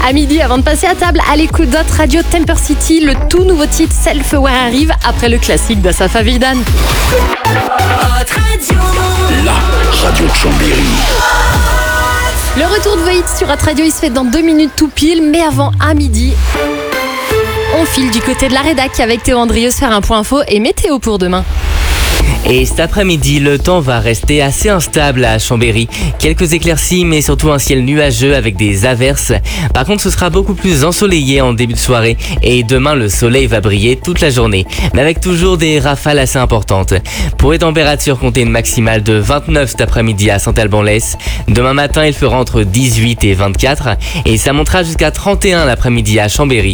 À midi, avant de passer à table, à l'écoute d'autres radio Temper City, le tout nouveau titre Self-Aware arrive après le classique d'Asaf Avidan. La radio de Chambéry. Le retour de Voït sur Hot Radio, il se fait dans 2 minutes tout pile, mais avant, à midi, on file du côté de la rédac avec Théo Andrieux faire un point info et météo pour demain. Et cet après-midi, le temps va rester assez instable à Chambéry. Quelques éclaircies, mais surtout un ciel nuageux avec des averses. Par contre, ce sera beaucoup plus ensoleillé en début de soirée. Et demain, le soleil va briller toute la journée. Mais avec toujours des rafales assez importantes. Pour les températures, comptez une maximale de 29 cet après-midi à Saint-Alban-Lès. Demain matin, il fera entre 18 et 24. Et ça montera jusqu'à 31 l'après-midi à Chambéry.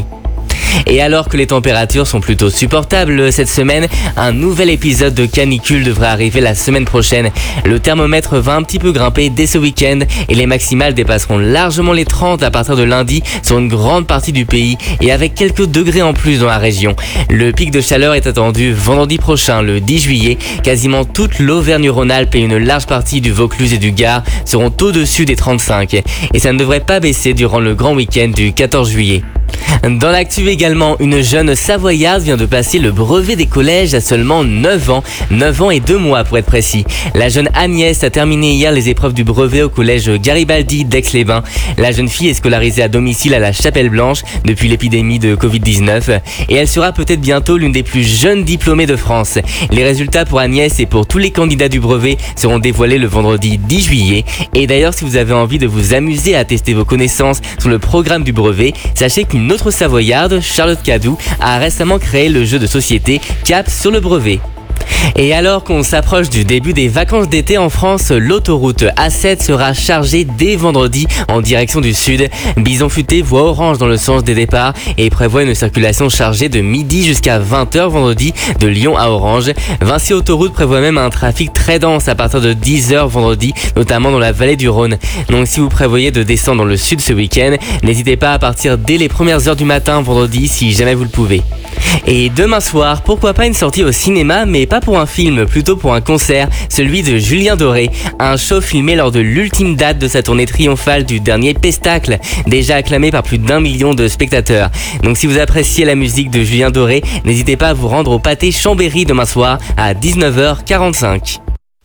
Et alors que les températures sont plutôt supportables cette semaine, un nouvel épisode de canicule devrait arriver la semaine prochaine. Le thermomètre va un petit peu grimper dès ce week-end et les maximales dépasseront largement les 30 à partir de lundi sur une grande partie du pays et avec quelques degrés en plus dans la région. Le pic de chaleur est attendu vendredi prochain, le 10 juillet. Quasiment toute l'Auvergne-Rhône-Alpes et une large partie du Vaucluse et du Gard seront au-dessus des 35. Et ça ne devrait pas baisser durant le grand week-end du 14 juillet. Dans l'actu également, une jeune Savoyarde vient de passer le brevet des collèges à seulement 9 ans. 9 ans et 2 mois pour être précis. La jeune Agnès a terminé hier les épreuves du brevet au collège Garibaldi d'Aix-les-Bains. La jeune fille est scolarisée à domicile à la Chapelle-Blanche depuis l'épidémie de Covid-19 et elle sera peut-être bientôt l'une des plus jeunes diplômées de France. Les résultats pour Agnès et pour tous les candidats du brevet seront dévoilés le vendredi 10 juillet. Et d'ailleurs, si vous avez envie de vous amuser à tester vos connaissances sur le programme du brevet, sachez qu'une autre Savoyarde, Charlotte Cadou, a récemment créé le jeu de société Cap sur le brevet. Et alors qu'on s'approche du début des vacances d'été en France, l'autoroute A7 sera chargée dès vendredi en direction du sud. Bison Futé voit orange dans le sens des départs et prévoit une circulation chargée de midi jusqu'à 20h vendredi de Lyon à Orange. Vinci Autoroute prévoit même un trafic très dense à partir de 10h vendredi, notamment dans la vallée du Rhône. Donc si vous prévoyez de descendre dans le sud ce week-end, n'hésitez pas à partir dès les premières heures du matin vendredi si jamais vous le pouvez. Et demain soir, pourquoi pas une sortie au cinéma, mais pas pour un film, plutôt pour un concert, celui de Julien Doré. Un show filmé lors de l'ultime date de sa tournée triomphale du dernier Pestacle, déjà acclamé par plus d'1 million de spectateurs. Donc si vous appréciez la musique de Julien Doré, n'hésitez pas à vous rendre au Pâté Chambéry demain soir à 19h45.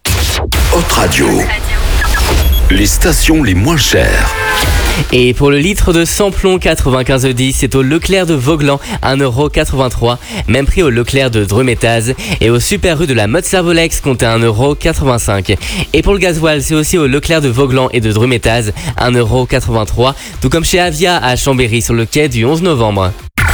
Hot Radio. Les stations les moins chères. Et pour le litre de samplon 95,10, c'est au Leclerc de Vaugelan, 1,83€. Même prix au Leclerc de Drumétaz. Et au Super U de la Motte-Servolex, comptez 1,85€. Et pour le gasoil, c'est aussi au Leclerc de Vaugelan et de Drumétaz, 1,83€. Tout comme chez Avia à Chambéry sur le quai du 11 novembre.